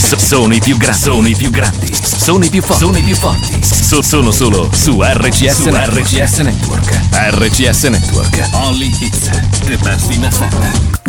Sono i più grandi. Sono i più grandi. Sono i più forti. Sono i più forti. Sono solo su RCS Network. RCS Network. RCS Network. Only hits. The best in FM.